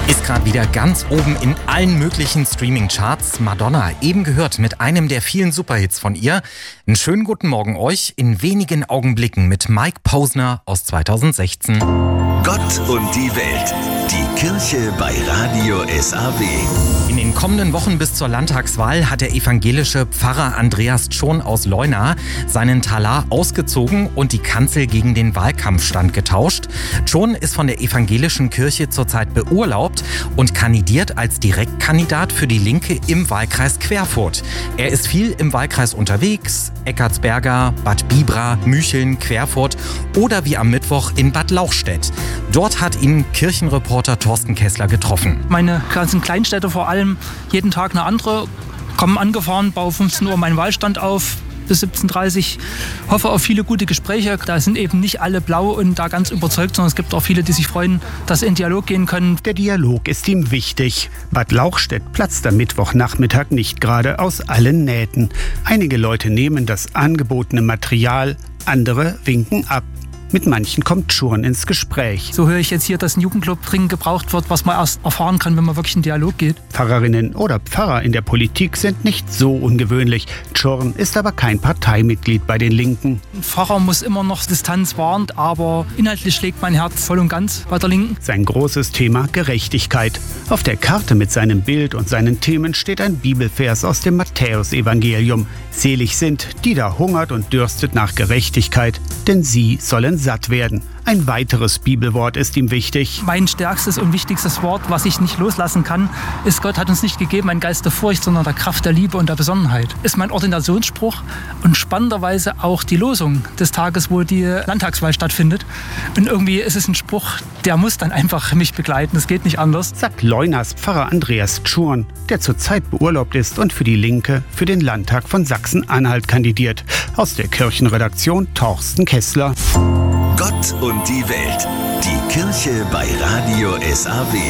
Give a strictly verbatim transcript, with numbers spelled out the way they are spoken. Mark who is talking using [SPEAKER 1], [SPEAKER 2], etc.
[SPEAKER 1] Ist gerade wieder ganz oben in allen möglichen Streaming-Charts. Madonna, eben gehört mit einem der vielen Superhits von ihr. Einen schönen guten Morgen euch in wenigen Augenblicken mit Mike Posner aus zweitausendsechzehn.
[SPEAKER 2] Gott und die Welt. Die Kirche bei Radio S A W.
[SPEAKER 1] In den kommenden Wochen bis zur Landtagswahl hat der evangelische Pfarrer Andreas Tschon aus Leuna seinen Talar ausgezogen und die Kanzel gegen den Wahlkampfstand getauscht. Tschon ist von der evangelischen Kirche zurzeit beurlaubt und kandidiert als Direktkandidat für die Linke im Wahlkreis Querfurt. Er ist viel im Wahlkreis unterwegs, Eckartsberga, Bad Bibra, Mücheln, Querfurt oder wie am Mittwoch in Bad Lauchstädt. Dort hat ihn Kirchenreporter Thorsten Kessler getroffen.
[SPEAKER 3] Meine ganzen Kleinstädte vor allem, jeden Tag eine andere, kommen angefahren, baue fünfzehn Uhr meinen Wahlstand auf. Bis siebzehn Uhr dreißig. Hoffe auf viele gute Gespräche. Da sind eben nicht alle blau und da ganz überzeugt, sondern es gibt auch viele, die sich freuen, dass sie in Dialog gehen können.
[SPEAKER 4] Der Dialog ist ihm wichtig. Bad Lauchstädt platzt am Mittwochnachmittag nicht gerade aus allen Nähten. Einige Leute nehmen das angebotene Material, andere winken ab. Mit manchen kommt Tschon ins Gespräch.
[SPEAKER 3] So höre ich jetzt hier, dass ein Jugendclub dringend gebraucht wird, was man erst erfahren kann, wenn man wirklich in Dialog geht.
[SPEAKER 4] Pfarrerinnen oder Pfarrer in der Politik sind nicht so ungewöhnlich. Tschon ist aber kein Parteimitglied bei den Linken.
[SPEAKER 3] Ein Pfarrer muss immer noch Distanz wahren, aber inhaltlich schlägt mein Herz voll und ganz bei der Linken.
[SPEAKER 4] Sein großes Thema Gerechtigkeit. Auf der Karte mit seinem Bild und seinen Themen steht ein Bibelvers aus dem Matthäusevangelium. Selig sind, die da hungert und dürstet nach Gerechtigkeit, denn sie sollen satt werden. Ein weiteres Bibelwort ist ihm wichtig.
[SPEAKER 3] Mein stärkstes und wichtigstes Wort, was ich nicht loslassen kann, ist: Gott hat uns nicht gegeben einen Geist der Furcht, sondern der Kraft, der Liebe und der Besonnenheit. Ist mein Ordinationsspruch und spannenderweise auch die Losung des Tages, wo die Landtagswahl stattfindet. Und irgendwie ist es ein Spruch, der muss dann einfach mich begleiten. Es geht nicht anders.
[SPEAKER 4] Sagt Leunas Pfarrer Andreas Tschon, der zurzeit beurlaubt ist und für die Linke für den Landtag von Sachsen-Anhalt kandidiert. Aus der Kirchenredaktion Thorsten Kessler.
[SPEAKER 2] Gott und die Welt. Die Kirche bei Radio S A W.